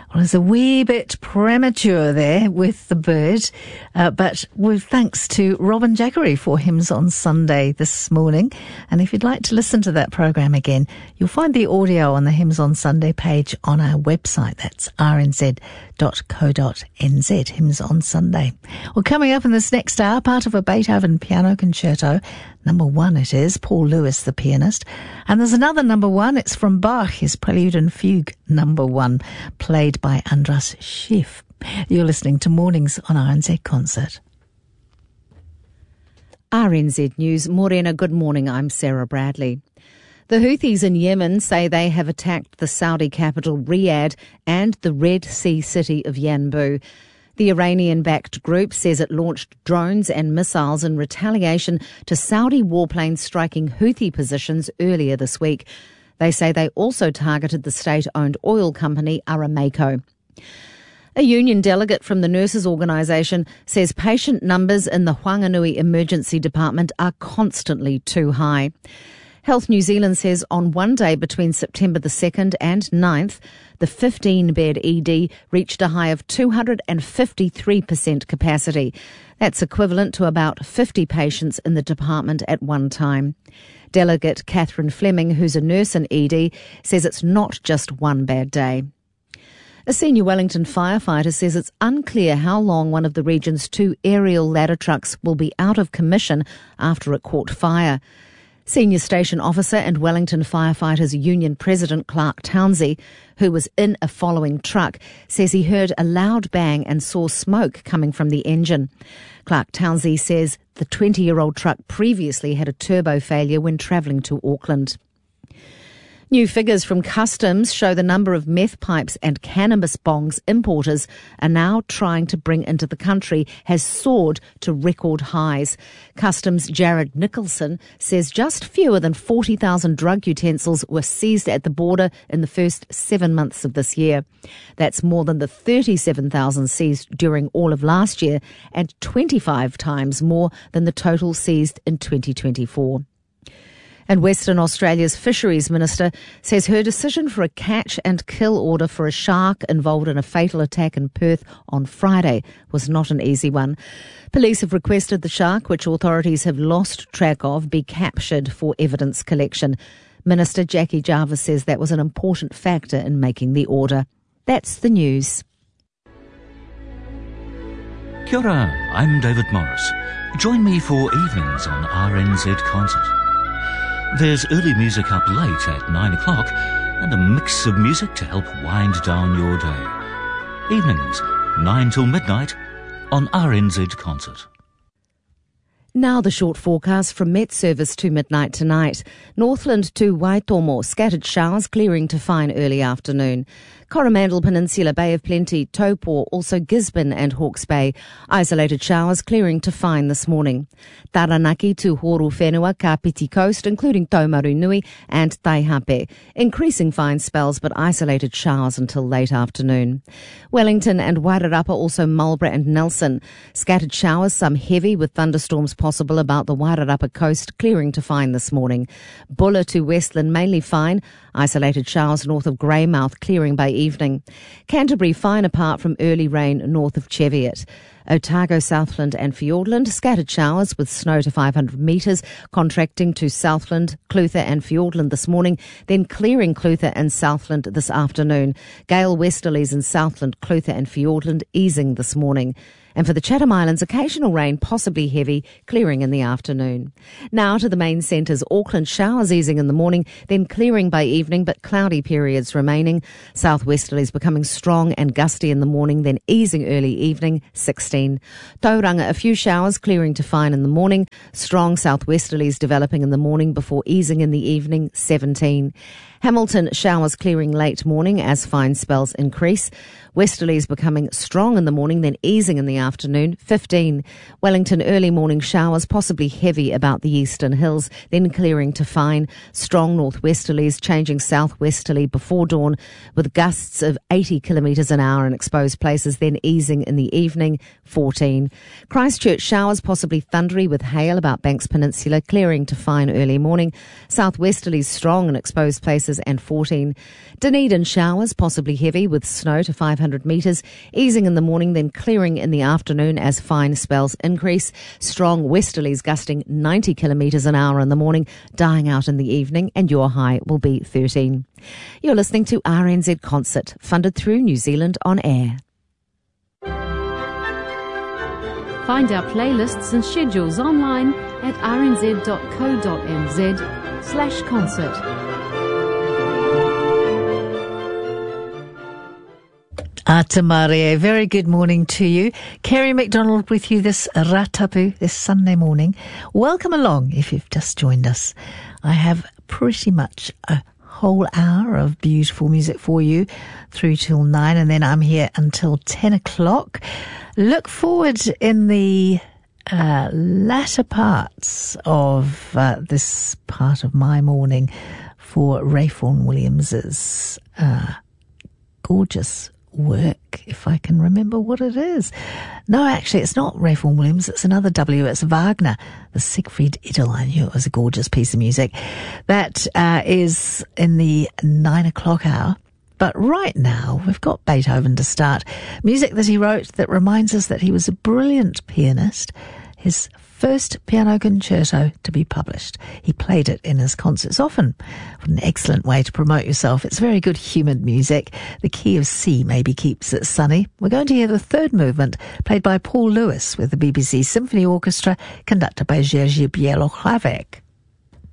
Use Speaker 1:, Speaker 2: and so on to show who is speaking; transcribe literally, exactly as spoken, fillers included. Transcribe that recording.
Speaker 1: Well, it's a wee bit premature there with the bird, uh, but with thanks to Robin Jackery for Hymns on Sunday this morning. And if you'd like to listen to that program again, you'll find the audio on the Hymns on Sunday page on our website. That's r n z dot co dot n z, Hymns on Sunday. Well, coming up in this next hour, part of a Beethoven piano concerto. Number one it is, Paul Lewis, the pianist. And there's another number one, it's from Bach, his Prelude and Fugue number one, played by Andras Schiff. You're listening to Mornings on R N Z Concert.
Speaker 2: R N Z News, Morena, good morning, I'm Sarah Bradley. The Houthis in Yemen say they have attacked the Saudi capital Riyadh and the Red Sea city of Yanbu. The Iranian-backed group says it launched drones and missiles in retaliation to Saudi warplanes striking Houthi positions earlier this week. They say they also targeted the state-owned oil company Aramco. A union delegate from the nurses' organisation says patient numbers in the Whanganui Emergency Department are constantly too high. Health New Zealand says on one day between September the second and ninth, the fifteen-bed E D reached a high of two hundred fifty-three percent capacity. That's equivalent to about fifty patients in the department at one time. Delegate Catherine Fleming, who's a nurse in E D, says it's not just one bad day. A senior Wellington firefighter says it's unclear how long one of the region's two aerial ladder trucks will be out of commission after it caught fire. Senior station officer and Wellington Firefighters Union President Clark Townsey, who was in a following truck, says he heard a loud bang and saw smoke coming from the engine. Clark Townsey says the twenty-year-old truck previously had a turbo failure when travelling to Auckland. New figures from Customs show the number of meth pipes and cannabis bongs importers are now trying to bring into the country has soared to record highs. Customs' Jared Nicholson says just fewer than forty thousand drug utensils were seized at the border in the first seven months of this year. That's more than the thirty-seven thousand seized during all of last year and twenty-five times more than the total seized in twenty twenty-four. And Western Australia's Fisheries Minister says her decision for a catch and kill order for a shark involved in a fatal attack in Perth on Friday was not an easy one. Police have requested the shark, which authorities have lost track of, be captured for evidence collection. Minister Jackie Jarvis says that was an important factor in making the order. That's the news.
Speaker 3: Kia ora, I'm David Morris. Join me for evenings on R N Z Concert. There's early music up late at nine o'clock and a mix of music to help wind down your day. Evenings, nine till midnight on R N Z Concert.
Speaker 2: Now the short forecast from Met Service to midnight tonight. Northland to Waitomo, scattered showers clearing to fine early afternoon. Coromandel Peninsula, Bay of Plenty, Taupo, also Gisborne and Hawke's Bay. Isolated showers clearing to fine this morning. Taranaki to Horu Whenua, Kapiti Coast, including Taumaru Nui and Taihape. Increasing fine spells but isolated showers until late afternoon. Wellington and Wairarapa, also Marlborough and Nelson. Scattered showers, some heavy with thunderstorms possible about the Wairarapa coast, clearing to fine this morning. Bulla to Westland, mainly fine. Isolated showers north of Greymouth, clearing by evening. Canterbury fine apart from early rain north of Cheviot. Otago, Southland and Fiordland, scattered showers with snow to five hundred metres, contracting to Southland, Clutha and Fiordland this morning, then clearing Clutha and Southland this afternoon. Gale westerlies in Southland, Clutha and Fiordland easing this morning. And for the Chatham Islands, occasional rain, possibly heavy, clearing in the afternoon. Now to the main centres. Auckland, showers easing in the morning, then clearing by evening, but cloudy periods remaining. Southwesterlies becoming strong and gusty in the morning, then easing early evening, sixteen. Tauranga, a few showers clearing to fine in the morning. Strong southwesterlies developing in the morning before easing in the evening, seventeen. Hamilton, showers clearing late morning as fine spells increase. Westerlies becoming strong in the morning, then easing in the afternoon, fifteen. Wellington, early morning showers, possibly heavy about the eastern hills, then clearing to fine. Strong northwesterlies changing southwesterly before dawn, with gusts of eighty kilometres an hour in exposed places, then easing in the evening, fourteen. Christchurch, showers possibly thundery with hail about Banks Peninsula, clearing to fine early morning. Southwesterlies strong in exposed places, places and fourteen. Dunedin showers, possibly heavy with snow to five hundred metres, easing in the morning, then clearing in the afternoon as fine spells increase. Strong westerlies gusting ninety kilometres an hour in the morning, dying out in the evening, and your high will be thirteen. You're listening to R N Z Concert, funded through New Zealand On Air.
Speaker 4: Find our playlists and schedules online at rnz.co.nz slash concert.
Speaker 1: Atamarie, very good morning to you. Kerry McDonald with you this ratapu, this Sunday morning. Welcome along if you've just joined us. I have pretty much a whole hour of beautiful music for you through till nine, and then I'm here until ten o'clock. Look forward in the uh, latter parts of uh, this part of my morning for Ray Vaughan Williams's uh, gorgeous work, if I can remember what it is. No, actually, it's not Ray Vaughan Williams. It's another W. It's Wagner, the Siegfried Idyll. I knew it was a gorgeous piece of music. That uh, is in the nine o'clock hour. But right now, we've got Beethoven to start. Music that he wrote that reminds us that he was a brilliant pianist. His first piano concerto to be published. He played it in his concerts often. What an excellent way to promote yourself. It's very good humoured music. The key of C maybe keeps it sunny. We're going to hear the third movement, played by Paul Lewis with the B B C Symphony Orchestra, conducted by Jerzy Bielorhavec.